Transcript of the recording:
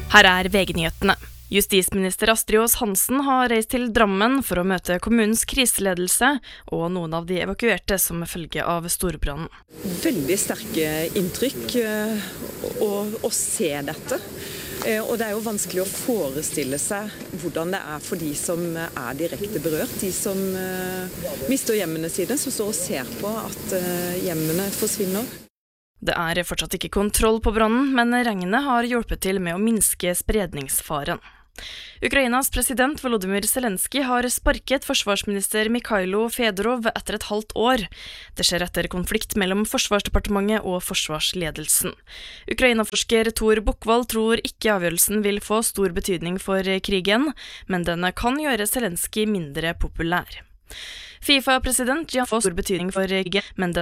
Her VG-nyhetene. Justisminister Astrid Aas Hansen har reist til Drammen for å møte kommunens kriseledelse og noen av de evakuerte som følge av storbrannen. Veldig sterke inntrykk å se dette. Og det jo vanskelig å forestille seg hvordan det for de som direkte berørt, de som mister hjemmene sine, som står og ser på at hjemmene forsvinner. Det fortsatt ikke kontroll på brannen, men regnet har hjulpet til med å minske spredningsfaren. Ukrainas president Volodymyr Zelensky har sparket forsvarsminister Mikhailo Fedorov etter et halvt år. Det skjer etter konflikt mellom Forsvarsdepartementet og forsvarsledelsen. Ukraina-forsker Tor Buchwald tror ikke avgjørelsen vil få stor betydning for krigen, men den kan gjøre Zelensky mindre populær. FIFA-president får stor betydning for krigen, men